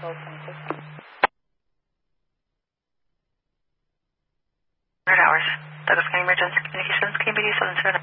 100 hours. Douglas County Emergency Communications, KBD 77.